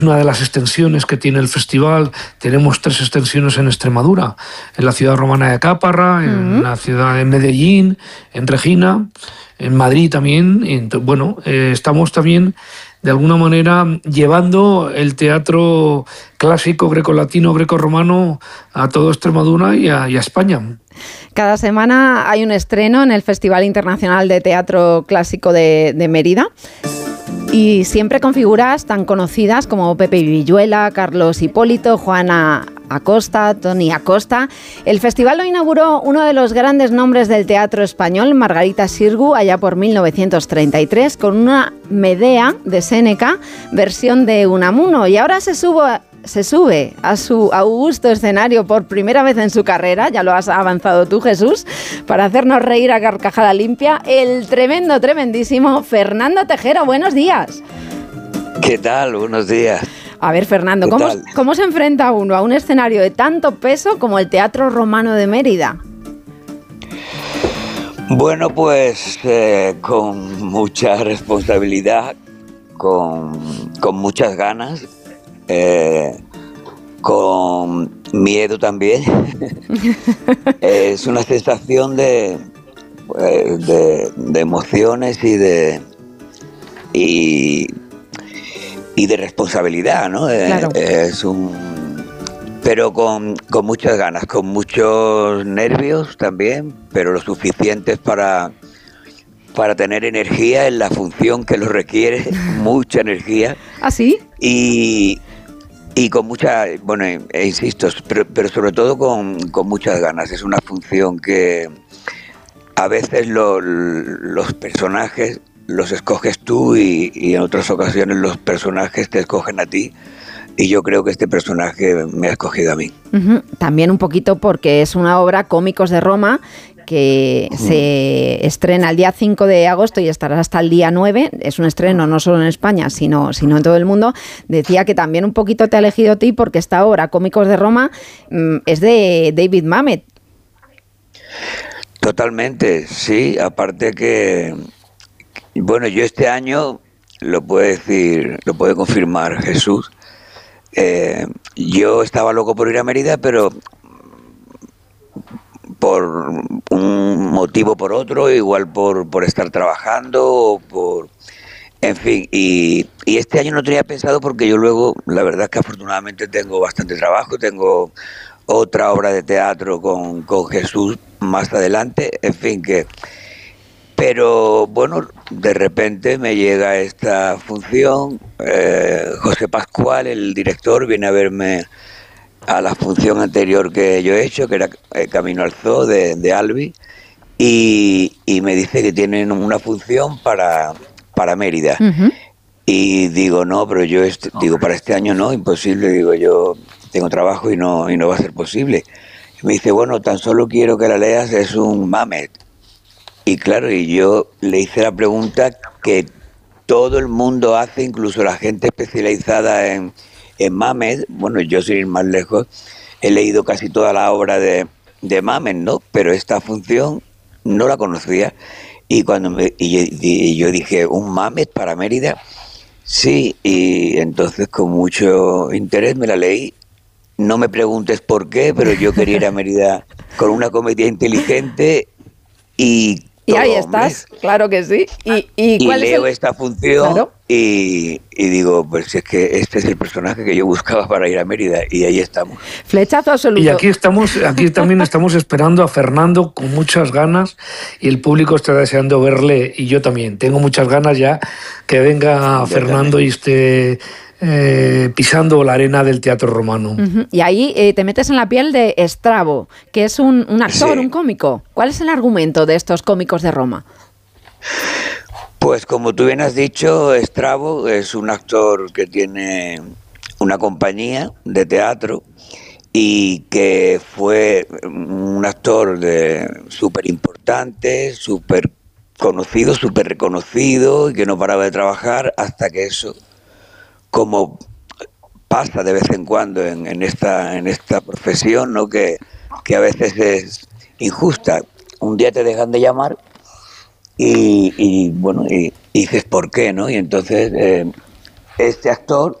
una de las extensiones que tiene el festival. Tenemos 3 extensiones en Extremadura, en la ciudad romana de Cáparra, en la ciudad de Medellín, en Regina, en Madrid también. Estamos también de alguna manera llevando el teatro clásico grecolatino, grecorromano a toda Extremadura y a España. Cada semana hay un estreno en el Festival Internacional de Teatro Clásico de Mérida. Y siempre con figuras tan conocidas como Pepe Villuela, Carlos Hipólito, Juana Acosta, Toni Acosta. El festival lo inauguró uno de los grandes nombres del teatro español, Margarita Xirgu, allá por 1933, con una Medea de Séneca, versión de Unamuno. Y ahora se sube a su augusto escenario por primera vez en su carrera, ya lo has avanzado tú, Jesús, para hacernos reír a carcajada limpia, el tremendísimo Fernando Tejero. Buenos días. ¿Qué tal? Buenos días. A ver, Fernando, ¿cómo se enfrenta uno a un escenario de tanto peso como el Teatro Romano de Mérida? Bueno, pues con mucha responsabilidad, con muchas ganas, con miedo también. Es una sensación de emociones y de responsabilidad, ¿no? Claro. Pero con muchas ganas, con muchos nervios también, pero lo suficientes para tener energía en la función que lo requiere, mucha energía. ¿Ah, sí? Y con mucha, bueno, insisto, pero sobre todo con muchas ganas. Es una función que a veces los personajes los escoges tú y en otras ocasiones los personajes te escogen a ti. Y yo creo que este personaje me ha escogido a mí. Uh-huh. También un poquito porque es una obra Cómicos de Roma que se estrena el día 5 de agosto y estará hasta el día 9. Es un estreno no solo en España, sino en todo el mundo. Decía que también un poquito te ha elegido a ti porque esta obra, Cómicos de Roma, es de David Mamet. Totalmente, sí. Aparte que, bueno, yo este año, lo puede confirmar Jesús, yo estaba loco por ir a Mérida, pero por un motivo o por otro, igual por estar trabajando, en fin, y este año no tenía pensado porque yo luego, la verdad es que afortunadamente tengo bastante trabajo, tengo otra obra de teatro con Jesús más adelante, en fin, pero bueno, de repente me llega esta función, José Pascual, el director, viene a verme a la función anterior que yo he hecho, que era Camino al Zoo de Albi, y me dice que tienen una función para Mérida. Uh-huh. Y digo, no, pero yo para este año no, imposible, digo, yo tengo trabajo y no va a ser posible. Y me dice, bueno, tan solo quiero que la leas, es un Mamet. Y claro, y yo le hice la pregunta que todo el mundo hace, incluso la gente especializada en Mamet. Bueno, yo sin ir más lejos, he leído casi toda la obra de Mamet, ¿no? Pero esta función no la conocía. Y y yo dije, ¿un Mamet para Mérida? Sí, y entonces con mucho interés me la leí. No me preguntes por qué, pero yo quería ir a Mérida con una comedia inteligente y ahí estás, claro que sí. Y leo esta función, claro. y digo, pues es que este es el personaje que yo buscaba para ir a Mérida, y ahí estamos. Flechazo absoluto. Y aquí también estamos esperando a Fernando con muchas ganas, y el público está deseando verle, y yo también. Tengo muchas ganas ya que venga Fernando y esté pisando la arena del teatro romano. Uh-huh. Y ahí te metes en la piel de Estrabo, que es un actor, sí. Un cómico. ¿Cuál es el argumento de estos Cómicos de Roma? Pues como tú bien has dicho, Estrabo es un actor que tiene una compañía de teatro y que fue un actor súper importante, súper conocido, súper reconocido, y que no paraba de trabajar hasta que eso, como pasa de vez en cuando en esta profesión, ¿no? Que a veces es injusta. Un día te dejan de llamar y bueno, y dices ¿por qué, no? Y entonces este actor